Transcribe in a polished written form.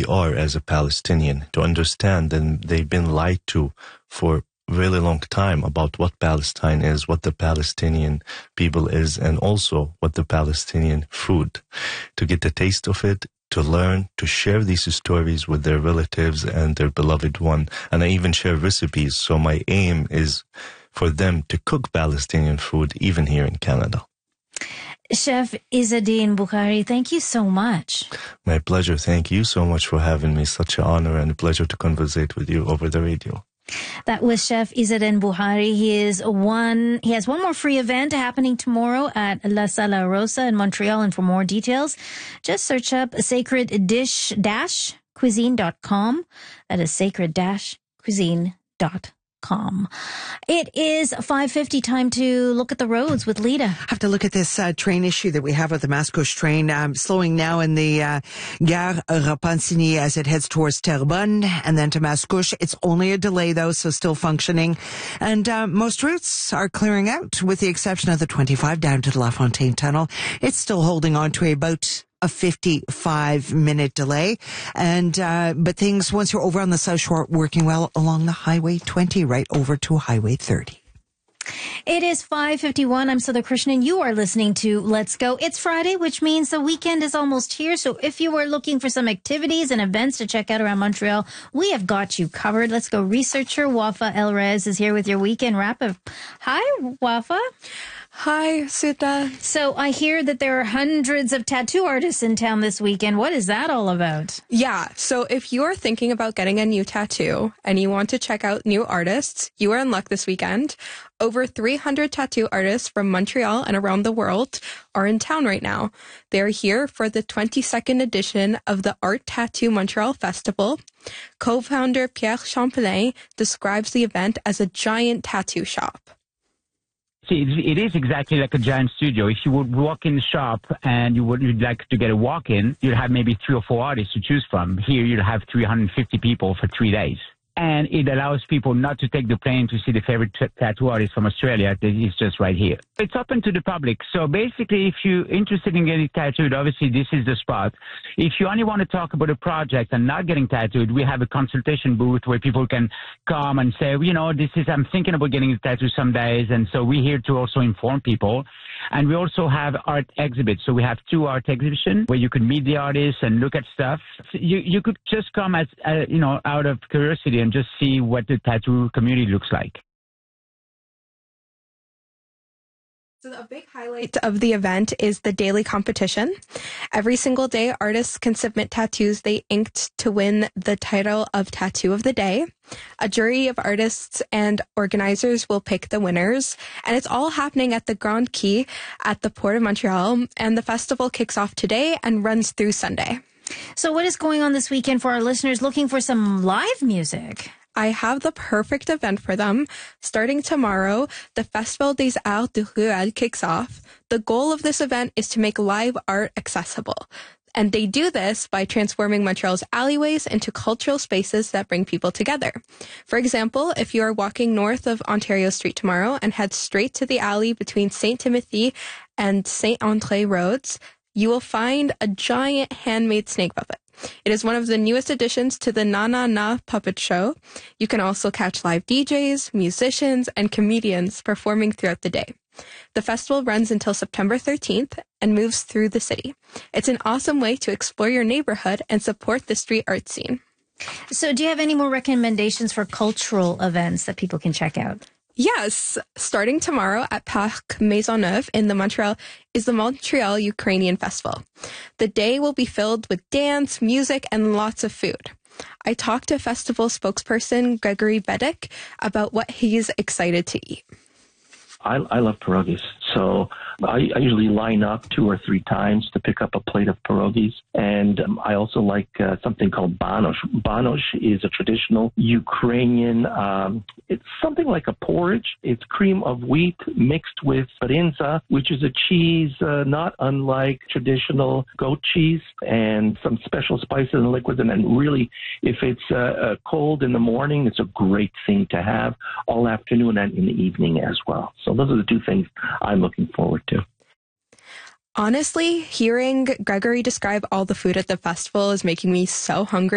are as a Palestinian, to understand that they've been lied to for a really long time about what Palestine is, what the Palestinian people is, and also what the Palestinian food, to get a taste of it, to learn, to share these stories with their relatives and their beloved one. And I even share recipes. So my aim is for them to cook Palestinian food even here in Canada. Chef Izzadeen Bukhari, thank you so much. My pleasure. Thank you so much for having me. Such an honor and a pleasure to conversate with you over the radio. That was Chef Izzadeen Bukhari. He has one more free event happening tomorrow at La Sala Rosa in Montreal. And for more details, just search up sacred-cuisine.com. That is sacred-cuisine.com. It is 5:50, time to look at the roads with Lita. I have to look at this train issue that we have with the Mascouche train. Slowing now in the Gare Repentigny as it heads towards Terrebonne and then to Mascouche. It's only a delay though, so still functioning. And most routes are clearing out with the exception of the 25 down to the La Fontaine Tunnel. It's still holding on to about a 55-minute delay. And but things, once you're over on the South Shore, working well along the Highway 20 right over to Highway 30. It is 5:51. I'm Sudha Krishnan. You are listening to Let's Go. It's Friday, which means the weekend is almost here. So if you are looking for some activities and events to check out around Montreal, we have got you covered. Let's Go researcher Wafa El-Rez is here with your weekend wrap-up. Hi, Wafa. Hi, Sudha. So I hear that there are hundreds of tattoo artists in town this weekend. What is that all about? Yeah, so if you are thinking about getting a new tattoo and you want to check out new artists, you are in luck this weekend. Over 300 tattoo artists from Montreal and around the world are in town right now. They are here for the 22nd edition of the Art Tattoo Montreal Festival. Co-founder Pierre Champlain describes the event as a giant tattoo shop. See, it is exactly like a giant studio. If you would walk in the shop and you'd like to get a walk-in, you'd have maybe 3 or 4 artists to choose from. Here, you'd have 350 people for 3 days. And it allows people not to take the plane to see the favorite tattoo artist from Australia. It's just right here. It's open to the public. So basically, if you're interested in getting tattooed, obviously this is the spot. If you only want to talk about a project and not getting tattooed, we have a consultation booth where people can come and say, I'm thinking about getting a tattoo some days. And so we're here to also inform people. And we also have art exhibits. So we have 2 art exhibitions where you can meet the artists and look at stuff. You could just come as, out of curiosity and just see what the tattoo community looks like. So a big highlight of the event is the daily competition. Every single day, artists can submit tattoos they inked to win the title of Tattoo of the Day. A jury of artists and organizers will pick the winners, and it's all happening at the Grand Quai at the Port of Montreal, and the festival kicks off today and runs through Sunday. So what is going on this weekend for our listeners looking for some live music? I have the perfect event for them. Starting tomorrow, the Festival des Arts du Ruelle kicks off. The goal of this event is to make live art accessible. And they do this by transforming Montreal's alleyways into cultural spaces that bring people together. For example, if you are walking north of Ontario Street tomorrow and head straight to the alley between St. Timothy and St. Andre roads, you will find a giant handmade snake puppet. It is one of the newest additions to the Na Na Na puppet show. You can also catch live DJs, musicians, and comedians performing throughout the day. The festival runs until September 13th and moves through the city. It's an awesome way to explore your neighborhood and support the street art scene. So do you have any more recommendations for cultural events that people can check out? Yes, starting tomorrow at Parc Maisonneuve in Montreal is the Montreal Ukrainian Festival. The day will be filled with dance, music, and lots of food. I talked to festival spokesperson Gregory Bedek about what he's excited to eat. I love pierogies, so I usually line up 2 or 3 times to pick up a plate of pierogies, and I also like something called banosh. Banosh is a traditional Ukrainian, it's something like a porridge. It's cream of wheat mixed with brinza, which is a cheese not unlike traditional goat cheese, and some special spices and liquids, and then really, if it's cold in the morning, it's a great thing to have all afternoon and in the evening as well. So those are the 2 things I'm looking forward to. Honestly, hearing Gregory describe all the food at the festival is making me so hungry.